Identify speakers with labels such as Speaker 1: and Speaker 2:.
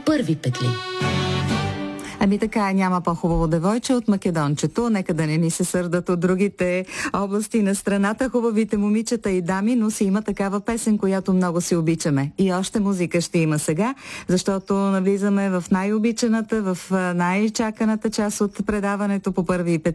Speaker 1: първи петли.
Speaker 2: Ами така, няма по-хубаво девойче от Македончето. Нека да не ни се сърдат от другите области на страната. Хубавите момичета и дами, но си има такава песен, която много си обичаме. И още музика ще има сега, защото навлизаме в най-обичаната, в най-чаканата част от предаването по първи петли.